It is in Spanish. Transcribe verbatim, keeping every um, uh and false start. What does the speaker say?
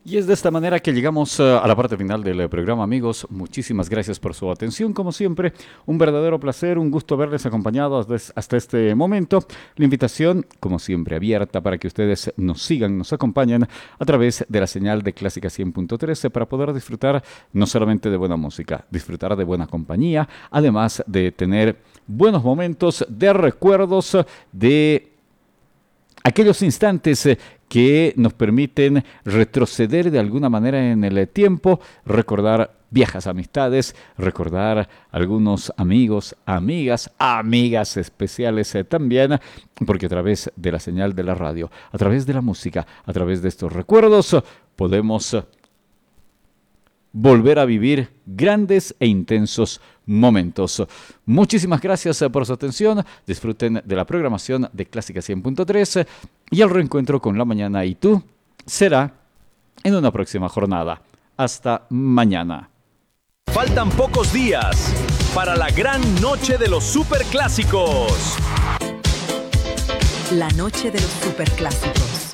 Y es de esta manera que llegamos uh, a la parte final del programa, amigos. Muchísimas gracias por su atención, como siempre. Un verdadero placer, un gusto haberles acompañado hasta, hasta este momento. La invitación, como siempre, abierta para que ustedes nos sigan, nos acompañen a través de la señal de Clásica cien punto trece para poder disfrutar no solamente de buena música, disfrutar de buena compañía, además de tener buenos momentos de recuerdos de aquellos instantes eh, que nos permiten retroceder de alguna manera en el tiempo, recordar viejas amistades, recordar algunos amigos, amigas, amigas especiales eh, también, porque a través de la señal de la radio, a través de la música, a través de estos recuerdos, podemos volver a vivir grandes e intensos momentos. Muchísimas gracias por su atención. Disfruten de la programación de Clásica cien punto tres y el reencuentro con La Mañana y Tú será en una próxima jornada. Hasta mañana. Faltan pocos días para la gran noche de los superclásicos. La noche de los superclásicos.